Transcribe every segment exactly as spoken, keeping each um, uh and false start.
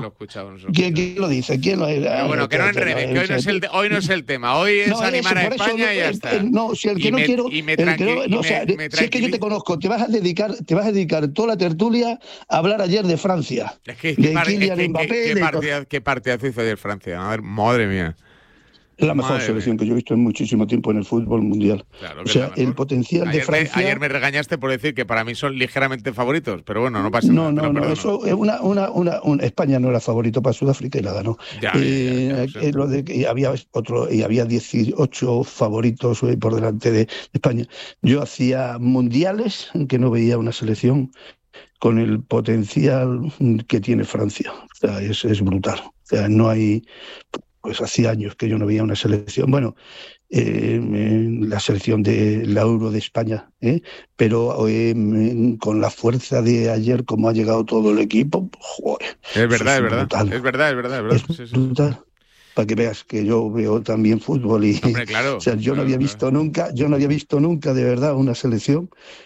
Lo he escuchado, no se lo he ¿Quién, escuchado. ¿Quién lo dice? ¿Quién lo Pero bueno, que no enredes, que hoy no es el, hoy no es el tema. Hoy es No, animar eso, a por eso, España y ya el- está. el- no, si el que Y no me- quiero, y me el que no, tranqui- no, y o sea, me- me si es que yo tranquili- te conozco, te vas a dedicar, te vas a dedicar toda la tertulia a hablar ayer de Francia, Es que, qué de par- es Kylian que- Mbappé, qué- qué de todo. partida- qué partidazo hizo ayer Francia. A ver, madre mía. Es la mejor Madre selección mía. que yo he visto en muchísimo tiempo en el fútbol mundial. Claro O que es sea, la mejor. el potencial de Ayer me, Francia. ayer me regañaste por decir que para mí son ligeramente favoritos, pero bueno, no pasa No, nada. te no, lo no, perdono. eso es una, una, una, una- España no era favorito para Sudáfrica y la ganó. Ya, ya, ya, Eh, ya lo sé. eh, lo de que había otro, y había dieciocho favoritos eh, por delante de España. Yo hacía mundiales en que no veía una selección con el potencial que tiene Francia. O sea, es, es brutal. O sea, no hay, pues hacía años que yo no veía una selección. Bueno, eh, en la selección de la Euro de España, ¿eh? pero eh, con la fuerza de ayer, como ha llegado todo el equipo, joder, Es verdad, es eso verdad. brutal. Es verdad, es verdad, es verdad. Es Sí, sí. brutal. Para que veas que yo veo también fútbol y Hombre, claro. o sea, yo claro, no había claro. visto nunca, yo no había visto nunca de verdad una selección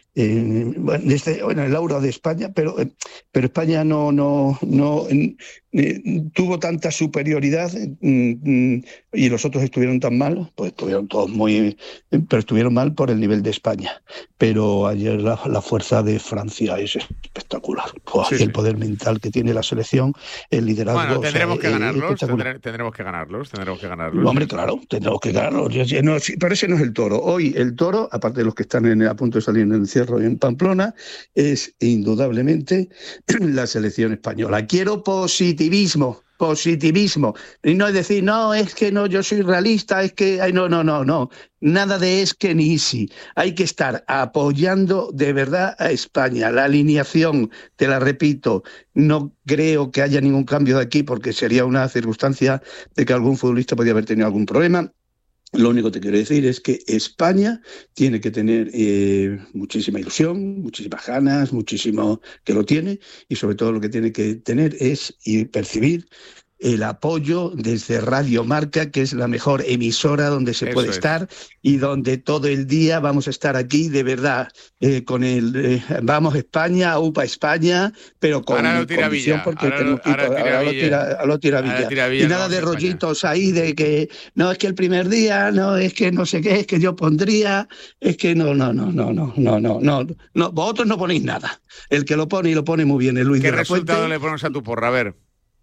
eh, bueno, desde bueno, el Euro de España, pero eh, pero España no no no eh, eh, tuvo tanta superioridad mm, mm, y los otros estuvieron tan mal, pues estuvieron todos muy, eh, pero estuvieron mal por el nivel de España. Pero ayer la, la fuerza de Francia es espectacular. Buah, Sí, y el sí. poder mental que tiene la selección, el liderazgo. Bueno, o sea, tendremos que eh, ganarlos, espectacular. tendré- tendremos que ganarlos, tendremos que ganarlos. Hombre, claro, tendremos que ganarlo. Yo- yo no, sí, pero ese no es el Toro. Hoy el Toro, aparte de los que están en- a punto de salir en el encierro en Pamplona, es indudablemente la selección española. Quiero positivismo, positivismo. Y no es decir, no, es que no, yo soy realista, es que, ay, no, no, no, no. Nada de es que ni si. Hay que estar apoyando de verdad a España. La alineación, te la repito, no creo que haya ningún cambio de aquí porque sería una circunstancia de que algún futbolista podía haber tenido algún problema. Lo único que te quiero decir es que España tiene que tener eh, muchísima ilusión, muchísimas ganas, muchísimo que lo tiene, y sobre todo lo que tiene que tener es y percibir el apoyo desde Radio Marca, que es la mejor emisora donde se Eso puede es. estar y donde todo el día vamos a estar aquí de verdad eh, con el eh, vamos España, upa España, pero con Ahora lo tira convicción Villa, porque ahora lo- tenemos que ir- ahora tira ahora lo Villa. tira- ahora lo tira Ahora Villa. tira Villa, Y nada vamos de a España. rollitos ahí de que no, es que el primer día, no, es que no sé qué, es que yo pondría, es que no, no, no, no, no, no, no, no, no, vosotros no ponéis nada. El que lo pone y lo pone muy bien es Luis ¿Qué de la resultado Fuente. le ponemos a tu porra? A ver,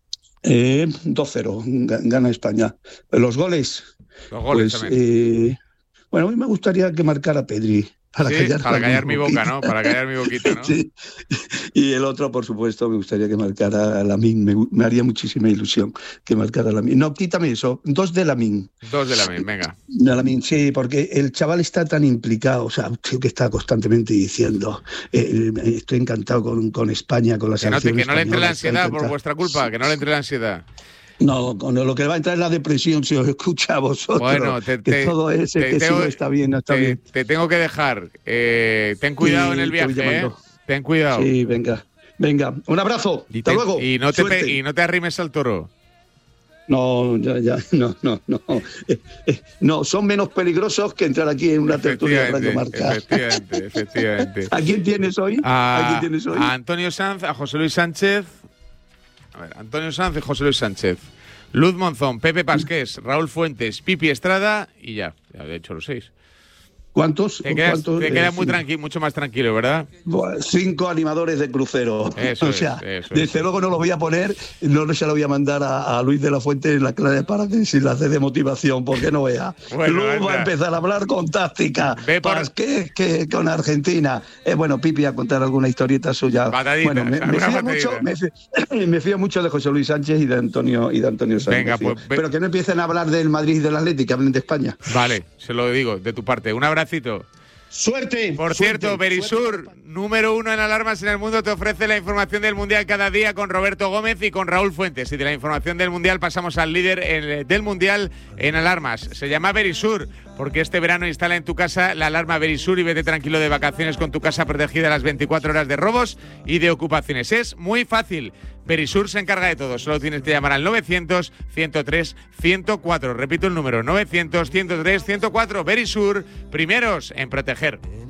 Eh, dos cero, ga- gana España. Los goles, los goles pues, también. eh, bueno, a mí me gustaría que marcara Pedri. Para Sí, callar, para la callar mi boca, boquita. ¿no? Para callar mi boquita, ¿no? Sí. Y el otro, por supuesto, me gustaría que marcara Lamine. Me, me haría muchísima ilusión que marcara Lamine. No, quítame eso. Dos de Lamine. Dos de la misma, venga. De Lamine, sí, porque el chaval está tan implicado, o sea, un tío que está constantemente diciendo, eh, eh, estoy encantado con, con España, con la Que no, te- selección que no le entre la española, está ansiedad por encantado. vuestra culpa, que no le entre la ansiedad. No, con lo que le va a entrar es la depresión si os escucha a vosotros. Bueno, te, que te- todo ese te que tengo- sí está bien, no está te, bien. te tengo que dejar. Eh, ten cuidado Sí, en el te voy viaje, ¿eh? llamando. Ten cuidado. Sí, venga. Venga, un abrazo. Y, Hasta te- luego. y no te, Suerte. pe- y no te arrimes al toro. No, ya, ya, no, no, no. Eh, eh, no, son menos peligrosos que entrar aquí en una tertulia de Radio Marca. Efectivamente, efectivamente. ¿A quién tienes hoy? ¿A A, quién tienes hoy? a Antonio Sanz, a José Luis Sánchez. A ver, Antonio Sanz y José Luis Sánchez. Luz Monzón, Pepe Pasqués, Raúl Fuentes, Pipi Estrada y ya. Ya he hecho los seis. ¿Cuántos? Te quedas, ¿Cuántos? te Eh, quedas muy cinco. tranqui- mucho más tranquilo, ¿verdad? Buah, Cinco animadores de crucero. Eso o sea, es, eso desde es. luego no los voy a poner, no se lo voy a mandar a, a Luis de la Fuente en la clave para que si la hace de motivación, porque no vea. Bueno, Luego va a anda. empezar a hablar con táctica. Ve por- Pasqués, que con Argentina. Eh, bueno, Pipi a contar alguna historieta suya. Pataditas, bueno, me, me alguna fío patadita. mucho, me, fío, me fío mucho de José Luis Sánchez y de Antonio y de Antonio Sánchez. Venga, me fío. pues, ve- Pero que no empiecen a hablar del Madrid y del Atlético, que hablen de España. Vale, se lo digo de tu parte. Un abracito. Suerte. Por suerte, cierto, Verisur, suerte. número uno en alarmas en el mundo, te ofrece la información del Mundial cada día con Roberto Gómez y con Raúl Fuentes. Y de la información del Mundial pasamos al líder en- del Mundial en alarmas. Se llama Verisur, porque este verano instala en tu casa la alarma Verisur y vete tranquilo de vacaciones con tu casa protegida las veinticuatro horas de robos y de ocupaciones. Es muy fácil. Verisur se encarga de todo. Solo tienes que llamar al novecientos, ciento tres, ciento cuatro. Repito el número, novecientos, ciento tres, ciento cuatro. Verisur, primeros en proteger.